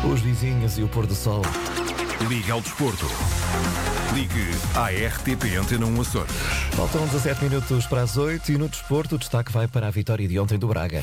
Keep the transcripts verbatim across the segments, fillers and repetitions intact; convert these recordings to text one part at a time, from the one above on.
Os vizinhos e o pôr do sol. Liga ao desporto. Ligue à R T P Antena um Açores. Faltam dezassete minutos para as oito e no desporto o destaque vai para a vitória de ontem do Braga.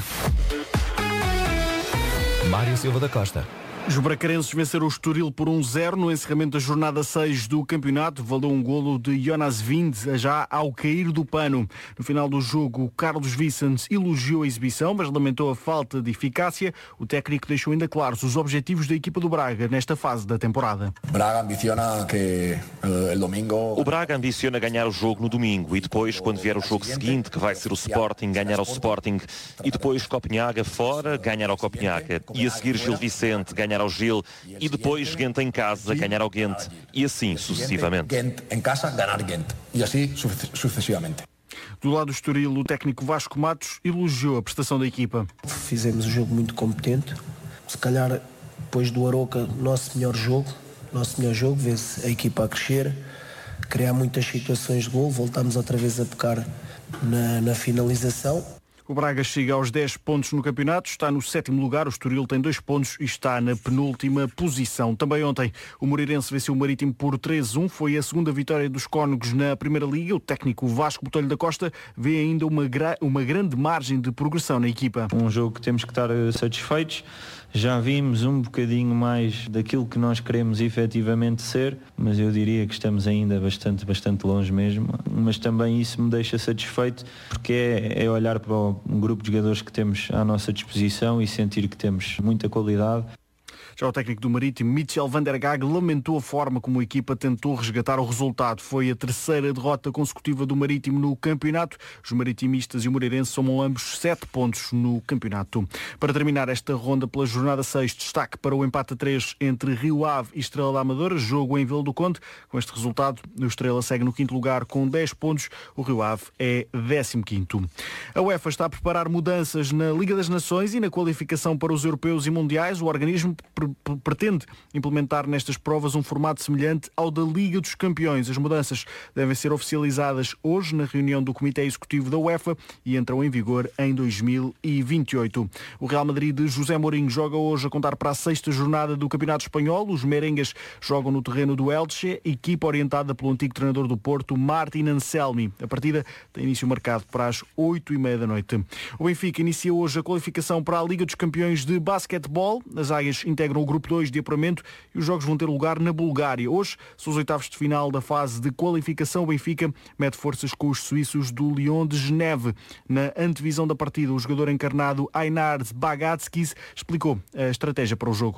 Mário Silva da Costa. Os bracarenses venceram o Estoril por um zero no encerramento da jornada seis do campeonato. Valeu um golo de Jonas Wind já ao cair do pano. No final do jogo, Carlos Vicens elogiou a exibição, mas lamentou a falta de eficácia. O técnico deixou ainda claros os objetivos da equipa do Braga nesta fase da temporada. Braga ambiciona que el domingo... O Braga ambiciona ganhar o jogo no domingo e depois, quando vier o jogo seguinte, que vai ser o Sporting, ganhar ao Sporting, e depois Copenhaga fora, ganhar ao Copenhaga, e a seguir Gil Vicente, ganhar ao Gil, e depois Ghent em casa, ganhar ao Ghent, e assim sucessivamente. Ghent em casa, ganhar Ghent, e assim sucessivamente. Do lado do Estoril, o técnico Vasco Matos elogiou a prestação da equipa. Fizemos um jogo muito competente, se calhar depois do Aroca, nosso melhor jogo, nosso melhor jogo, vê-se a equipa a crescer, criar muitas situações de gol, voltamos outra vez a pecar na, na finalização. O Braga chega aos dez pontos no campeonato, está no sétimo lugar, o Estoril tem dois pontos e está na penúltima posição. Também ontem o Moreirense venceu o Marítimo por três a um, foi a segunda vitória dos cónegos na Primeira Liga. O técnico Vasco Botelho da Costa vê ainda uma, gra- uma grande margem de progressão na equipa. Um jogo que temos que estar satisfeitos. Já vimos um bocadinho mais daquilo que nós queremos efetivamente ser, mas eu diria que estamos ainda bastante, bastante longe mesmo. Mas também isso me deixa satisfeito, porque é, é olhar para um grupo de jogadores que temos à nossa disposição e sentir que temos muita qualidade. Já o técnico do Marítimo, Michel van der Gaag, lamentou a forma como a equipa tentou resgatar o resultado. Foi a terceira derrota consecutiva do Marítimo no campeonato. Os maritimistas e o Moreirense somam ambos sete pontos no campeonato. Para terminar esta ronda pela jornada seis, destaque para o empate a três entre Rio Ave e Estrela da Amadora, jogo em Vila do Conde. Com este resultado, o Estrela segue no quinto lugar com dez pontos. O Rio Ave é décimo quinto. A UEFA está a preparar mudanças na Liga das Nações e na qualificação para os europeus e mundiais. O organismo pretende implementar nestas provas um formato semelhante ao da Liga dos Campeões. As mudanças devem ser oficializadas hoje na reunião do Comitê Executivo da UEFA e entram em vigor em dois mil e vinte e oito. O Real Madrid de José Mourinho joga hoje a contar para a sexta jornada do Campeonato Espanhol. Os merengues jogam no terreno do Elche, equipa orientada pelo antigo treinador do Porto, Martin Anselmi. A partida tem início marcado para as oito e meia da noite. O Benfica inicia hoje a qualificação para a Liga dos Campeões de Basquetebol. As águias integram o grupo dois de apuramento e os jogos vão ter lugar na Bulgária. Hoje são os oitavos de final da fase de qualificação. O Benfica mete forças com os suíços do Lyon de Geneve. Na antevisão da partida, o jogador encarnado Einar Bagatskis explicou a estratégia para o jogo.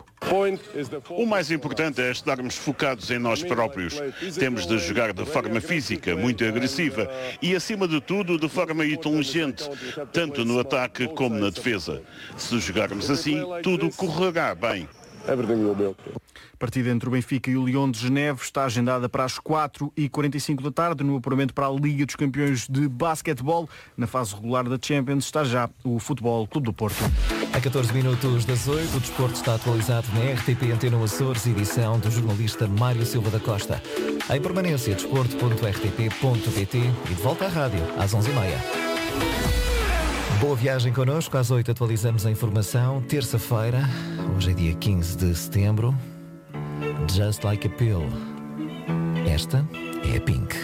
O mais importante é estarmos focados em nós próprios. Temos de jogar de forma física, muito agressiva e, acima de tudo, de forma inteligente, tanto no ataque como na defesa. Se jogarmos assim, tudo correrá bem. A partida entre o Benfica e o Lyon de Geneve está agendada para as quatro e quarenta e cinco da tarde no apuramento para a Liga dos Campeões de Basquetebol. Na fase regular da Champions está já o Futebol Clube do Porto. A catorze minutos das oito, o desporto está atualizado na R T P Antena um Açores, edição do jornalista Mário Silva da Costa. Em permanência, desporto ponto r t p ponto p t e de volta à rádio às onze e meia. Boa viagem connosco, às oito atualizamos a informação. Terça-feira, hoje é dia quinze de setembro. Just Like a Pill. Esta é a Pink.